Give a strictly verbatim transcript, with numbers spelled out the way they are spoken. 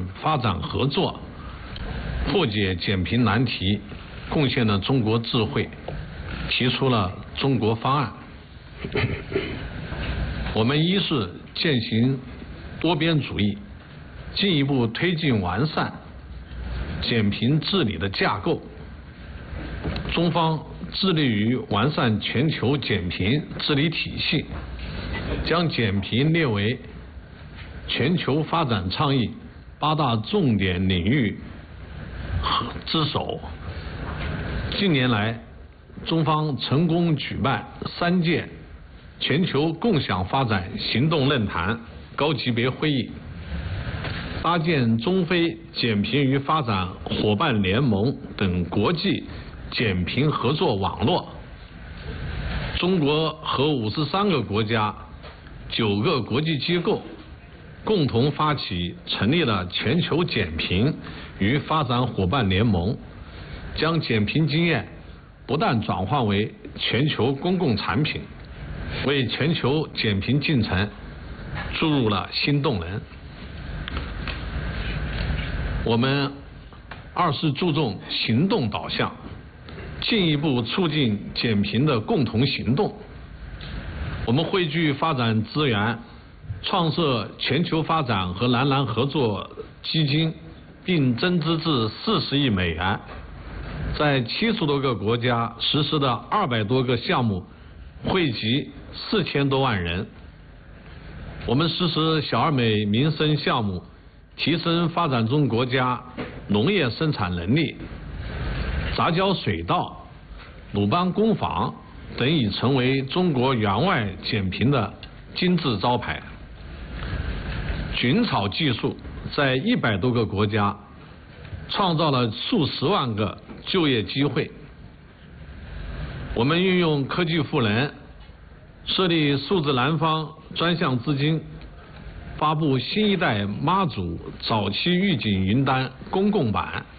发展合作，破解减贫难题，贡献了中国智慧，提出了中国方案。我们一是践行多边主义，进一步推进完善减贫治理的架构。中方致力于完善全球减贫治理体系，将减贫列为全球发展倡议八大重点领域之首。近年来，中方成功举办三届全球共享发展行动论坛高级别会议，搭建中非减贫与发展伙伴联盟等国际减贫合作网络。中国和五十三个国家、九个国际机构共同发起成立了全球减贫与发展伙伴联盟，将减贫经验不但转化为全球公共产品，为全球减贫进程注入了新动能。我们二是注重行动导向，进一步促进减贫的共同行动。我们汇聚发展资源，创设全球发展和南南合作基金，并增资至四十亿美元，在七十多个国家实施的二百多个项目，惠及四千多万人。我们实施小而美民生项目，提升发展中国家农业生产能力。杂交水稻、鲁班工坊等已成为中国援外减贫的金字招牌。菌草技术在一百多个国家创造了数十万个就业机会。我们运用科技赋能，设立数字南方专项资金，发布新一代妈祖早期预警云单公共版。